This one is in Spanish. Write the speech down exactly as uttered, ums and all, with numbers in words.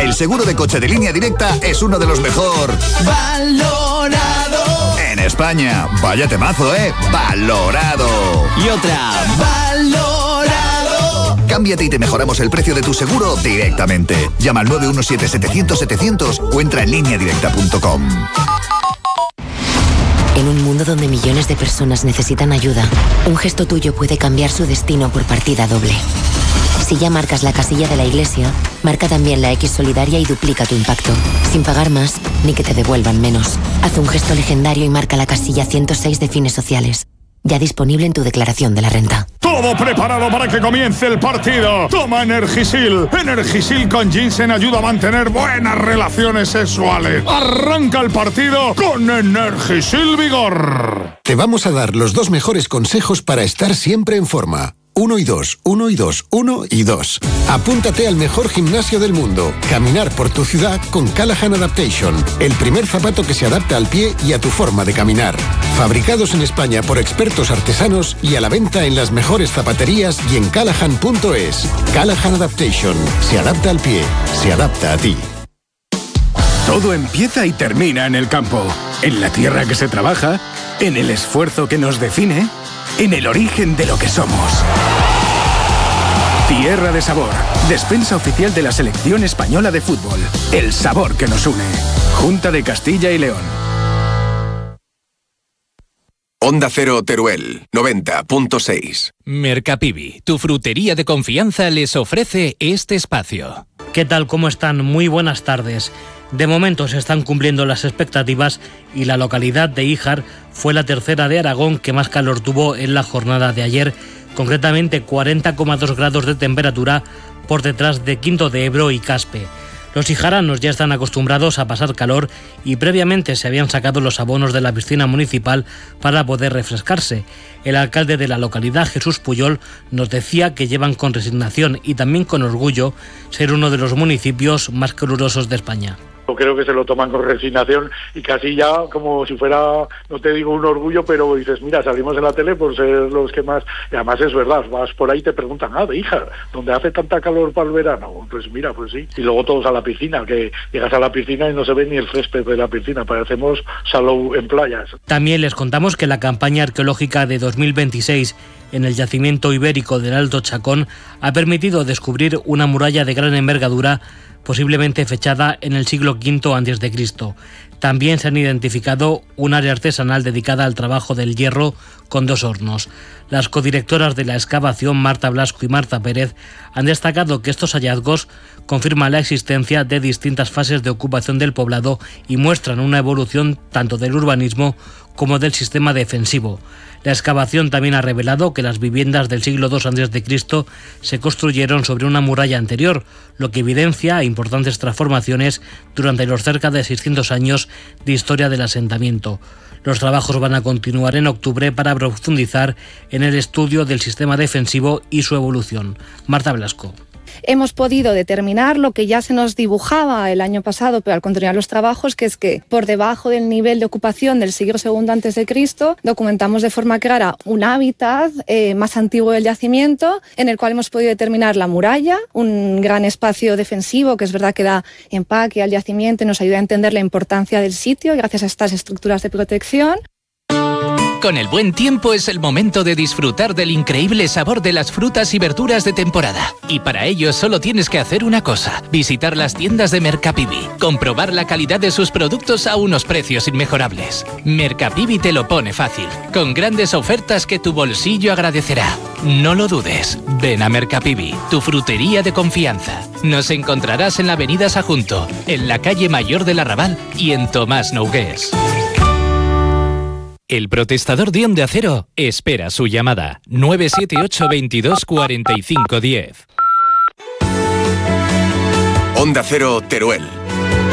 El seguro de coche de Línea Directa es uno de los mejor valorado en España. Vaya temazo, ¿eh? Valorado. Y otra, valorado. Cámbiate y te mejoramos el precio de tu seguro directamente. Llama al nueve uno siete setecientos setecientos o entra en línea directa punto com. En un mundo donde millones de personas necesitan ayuda, un gesto tuyo puede cambiar su destino por partida doble. Si ya marcas la casilla de la iglesia, marca también la X solidaria y duplica tu impacto, sin pagar más ni que te devuelvan menos. Haz un gesto legendario y marca la casilla ciento seis de Fines Sociales. Ya disponible en tu declaración de la renta. Todo preparado para que comience el partido. Toma Energisil. Energisil con ginseng ayuda a mantener buenas relaciones sexuales. Arranca el partido con Energisil Vigor. Te vamos a dar los dos mejores consejos para estar siempre en forma. Uno y dos, uno y dos, uno y dos. Apúntate al mejor gimnasio del mundo. Caminar por tu ciudad con Callahan Adaptation. El primer zapato que se adapta al pie y a tu forma de caminar. Fabricados en España por expertos artesanos y a la venta en las mejores zapaterías y en callahan punto es. Callahan Adaptation. Se adapta al pie. Se adapta a ti. Todo empieza y termina en el campo. En la tierra que se trabaja. En el esfuerzo que nos define. En el origen de lo que somos. Tierra de Sabor, despensa oficial de la selección española de fútbol. El sabor que nos une. Junta de Castilla y León. Onda Cero Teruel, noventa punto seis. Mercapibi, tu frutería de confianza, les ofrece este espacio. ¿Qué tal? ¿Cómo están? Muy buenas tardes. De momento se están cumpliendo las expectativas y la localidad de Híjar fue la tercera de Aragón que más calor tuvo en la jornada de ayer, concretamente cuarenta coma dos grados de temperatura por detrás de Quinto de Ebro y Caspe. Los hijaranos ya están acostumbrados a pasar calor y previamente se habían sacado los abonos de la piscina municipal para poder refrescarse. El alcalde de la localidad, Jesús Puyol, nos decía que llevan con resignación y también con orgullo ser uno de los municipios más calurosos de España. Creo que se lo toman con resignación y casi ya como si fuera, no te digo un orgullo, pero dices, mira, salimos en la tele por ser los que más, y además es verdad, vas por ahí y te preguntan, ah, de Híjar, ¿dónde hace tanta calor para el verano? Pues mira, pues sí, y luego todos a la piscina, que llegas a la piscina y no se ve ni el césped de la piscina, parecemos Salou en playas. También les contamos que la campaña arqueológica de dos mil veintiséis en el yacimiento ibérico del Alto Chacón ha permitido descubrir una muralla de gran envergadura posiblemente fechada en el siglo quinto antes de Cristo. También se han identificado un área artesanal dedicada al trabajo del hierro con dos hornos. Las codirectoras de la excavación, Marta Blasco y Marta Pérez, han destacado que estos hallazgos confirman la existencia de distintas fases de ocupación del poblado y muestran una evolución tanto del urbanismo como del sistema defensivo. La excavación también ha revelado que las viviendas del siglo segundo antes de Cristo se construyeron sobre una muralla anterior, lo que evidencia importantes transformaciones durante los cerca de seiscientos años de historia del asentamiento. Los trabajos van a continuar en octubre para profundizar en el estudio del sistema defensivo y su evolución. Marta Blasco. Hemos podido determinar lo que ya se nos dibujaba el año pasado, pero al continuar los trabajos, que es que por debajo del nivel de ocupación del siglo segundo antes de Cristo, documentamos de forma clara un hábitat eh, más antiguo del yacimiento, en el cual hemos podido determinar la muralla, un gran espacio defensivo, que es verdad que da empaque al yacimiento y nos ayuda a entender la importancia del sitio gracias a estas estructuras de protección. Con el buen tiempo es el momento de disfrutar del increíble sabor de las frutas y verduras de temporada. Y para ello solo tienes que hacer una cosa: visitar las tiendas de Mercapibi, comprobar la calidad de sus productos a unos precios inmejorables. Mercapibi te lo pone fácil, con grandes ofertas que tu bolsillo agradecerá. No lo dudes, ven a Mercapibi, tu frutería de confianza. Nos encontrarás en la avenida Sajunto, en la calle Mayor del Arrabal y en Tomás Nogués. El protestador de Onda Cero espera su llamada. nueve siete ocho, veintidós, cuarenta y cinco, diez. Onda Cero Teruel,